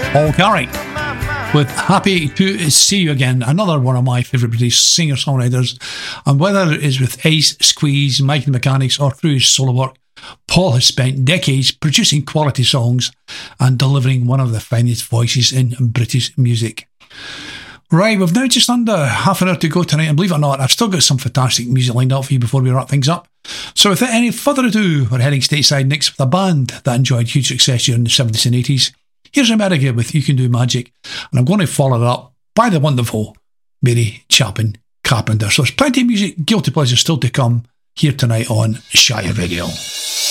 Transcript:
Paul Carrick with Happy to See You Again, another one of my favourite British singer-songwriters. And whether it is with Ace, Squeeze, Mike and the Mechanics, or through his solo work, Paul has spent decades producing quality songs and delivering one of the finest voices in British music. Right, we've now just under half an hour to go tonight, and believe it or not, I've still got some fantastic music lined up for you before we wrap things up. So without any further ado, we're heading stateside next with a band that enjoyed huge success during the 70s and 80s. Here's America with You Can Do Magic, and I'm going to follow it up by the wonderful Mary Chapin Carpenter. So there's plenty of music, guilty pleasure still to come here tonight on Shire Radio.